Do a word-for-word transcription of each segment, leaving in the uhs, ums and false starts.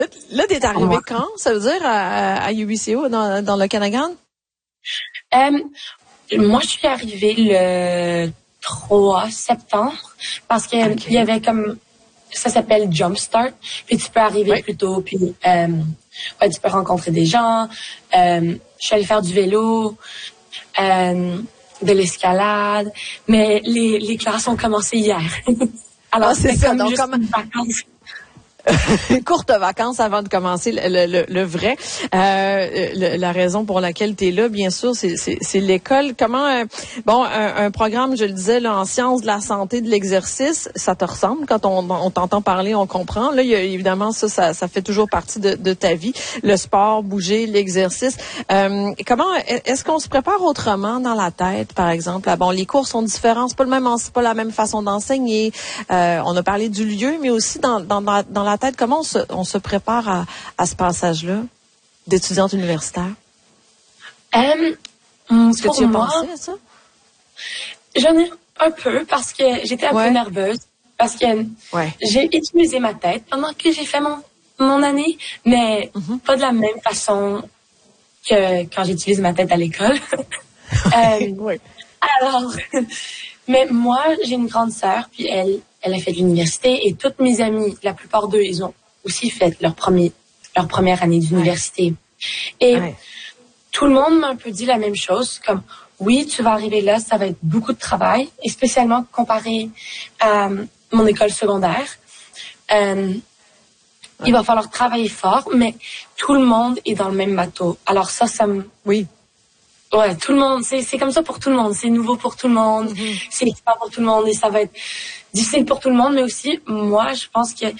Là, t'es arrivé quand? Ça veut dire à, à U B C O dans, dans le Okanagan? Euh, moi, je suis arrivée le trois septembre parce que okay. il y avait comme ça s'appelle Jumpstart, puis tu peux arriver oui. plus tôt, puis euh, ouais, tu peux rencontrer des gens. Euh, je suis allée faire du vélo, euh, de l'escalade, mais les les classes ont commencé hier. Alors ah, c'est c'est ça, comme donc juste comme... une vacance. Courte vacances avant de commencer le, le, le vrai. Euh, le, la raison pour laquelle tu es là, bien sûr, c'est, c'est, c'est l'école. Comment, euh, bon, un, un programme, je le disais, là, en sciences de la santé, de l'exercice, ça te ressemble quand on, on t'entend parler, on comprend. Là, il y a, évidemment, ça, ça, ça fait toujours partie de, de ta vie. Le sport, bouger, l'exercice. Euh, comment, est-ce qu'on se prépare autrement dans la tête, par exemple? Là, bon, les cours sont différents, c'est pas le même, c'est pas la même façon d'enseigner. Euh, on a parlé du lieu, mais aussi dans, dans, dans, dans la tête, comment on se, on se prépare à, à ce passage-là d'étudiante universitaire? Euh, Est-ce que pour tu as moi, pensé à ça? J'en ai un peu parce que j'étais un ouais. peu nerveuse parce que ouais. j'ai utilisé ma tête pendant que j'ai fait mon, mon année, mais mm-hmm. pas de la même façon que quand j'utilise ma tête à l'école. euh, oui. Alors, mais moi, j'ai une grande sœur, puis elle, elle a fait de l'université et toutes mes amies, la plupart d'eux, ils ont aussi fait leur premier, leur première année d'université. Ouais. Et ouais. tout le monde m'a un peu dit la même chose, comme oui, tu vas arriver là, ça va être beaucoup de travail, et spécialement comparé à mon école secondaire. Euh, ouais. Il va falloir travailler fort, mais tout le monde est dans le même bateau. Alors ça, ça me... Oui. Ouais, tout le monde, c'est, c'est comme ça pour tout le monde. C'est nouveau pour tout le monde, mm-hmm. c'est excitant pour tout le monde, et ça va être difficile pour tout le monde, mais aussi, moi, je pense que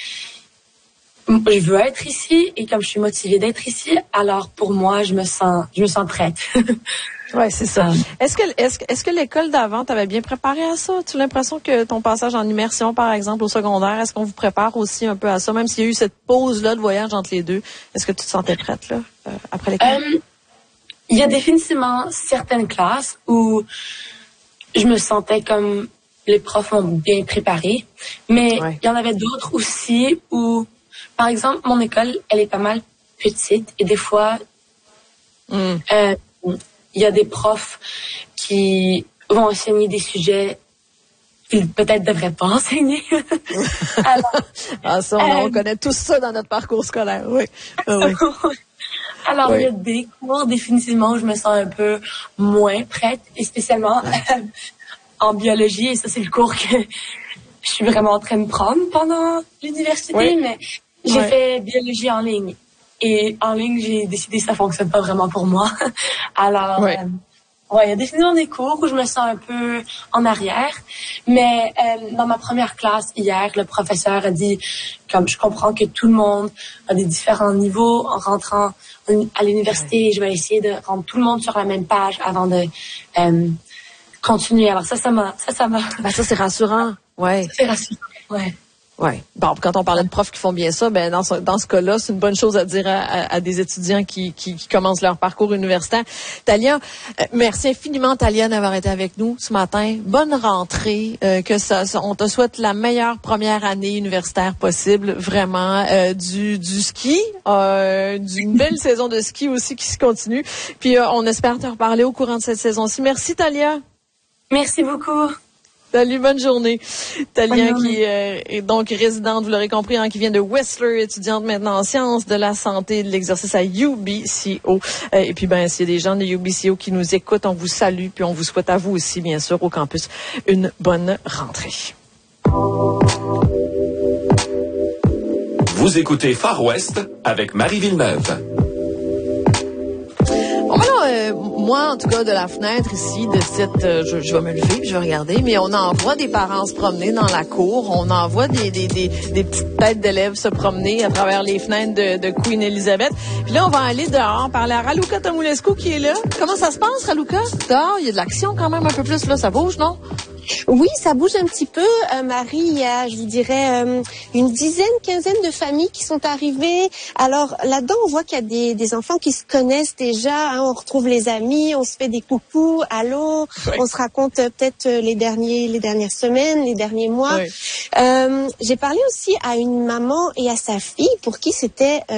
je veux être ici, et comme je suis motivée d'être ici, alors pour moi, je me sens, je me sens prête. Ouais, c'est ça. Est-ce que, est-ce, est-ce que l'école d'avant t'avait bien préparé à ça? Tu as l'impression que ton passage en immersion, par exemple, au secondaire, est-ce qu'on vous prépare aussi un peu à ça, même s'il y a eu cette pause-là de voyage entre les deux? Est-ce que tu te sentais prête, là, euh, après l'école? Euh, il y a définitivement certaines classes où je me sentais comme les profs m'ont bien préparé, mais ouais. il y en avait d'autres aussi où, par exemple, mon école, elle est pas mal petite et des fois, mm. euh, il y a des profs qui vont enseigner des sujets qu'ils peut-être devraient pas enseigner. Alors, ah, ça, on, euh, on connaît tous ça dans notre parcours scolaire, oui. Ah, oui. Alors, oui. il y a des cours définitivement où je me sens un peu moins prête, et spécialement euh, en biologie, et ça, c'est le cours que je suis vraiment en train de prendre pendant l'université, oui. mais j'ai oui. fait biologie en ligne. Et en ligne, j'ai décidé que ça fonctionne pas vraiment pour moi. Alors, oui. euh, ouais, il y a définitivement des cours où je me sens un peu en arrière. Mais euh, dans ma première classe hier, le professeur a dit, comme je comprends que tout le monde a des différents niveaux en rentrant à l'université, oui. je vais essayer de rendre tout le monde sur la même page avant de euh, continuer. Alors ça, ça m'a, ça, ça m'a. Ben ça, c'est rassurant. Ouais. C'est rassurant. Ouais. Ouais. Bon, quand on parlait de profs qui font bien ça, ben dans ce, dans ce cas-là, c'est une bonne chose à dire à, à, à des étudiants qui, qui, qui commencent leur parcours universitaire. Talia, euh, merci infiniment, Talia, d'avoir été avec nous ce matin. Bonne rentrée, euh, que ça, ça, on te souhaite la meilleure première année universitaire possible, vraiment, euh, du, du ski, euh, d'une belle saison de ski aussi qui se continue. Puis euh, on espère te reparler au courant de cette saison-ci. Merci, Talia. Merci beaucoup. Salut, bonne journée. Talia qui euh, est donc résidente, vous l'aurez compris, hein, qui vient de Whistler, étudiante maintenant en sciences de la santé et de l'exercice à U B C O. Euh, et puis, ben, s'il y a des gens de U B C O qui nous écoutent, on vous salue, puis on vous souhaite à vous aussi, bien sûr, au campus, une bonne rentrée. Vous écoutez Far West avec Marie Villeneuve. Bon, alors, euh, moi, en tout cas, de la fenêtre ici, de cette, euh, je, je vais me lever puis je vais regarder, mais on envoie des parents se promener dans la cour, on envoie des, des, des, des petites têtes d'élèves se promener à travers les fenêtres de, de Queen Elizabeth. Puis là, on va aller dehors parler à Raluca Tomulescu qui est là. Comment ça se passe, Raluca? Dehors, il y a de l'action quand même un peu plus, là, ça bouge, non? Oui, ça bouge un petit peu, euh, Marie. Il y a, je vous dirais, euh, une dizaine, quinzaine de familles qui sont arrivées. Alors là-dedans, on voit qu'il y a des, des enfants qui se connaissent déjà. Hein, on retrouve les amis, on se fait des coucous, allô. Oui. On se raconte euh, peut-être les derniers, les dernières semaines, les derniers mois. Oui. Euh, j'ai parlé aussi à une maman et à sa fille pour qui c'était euh,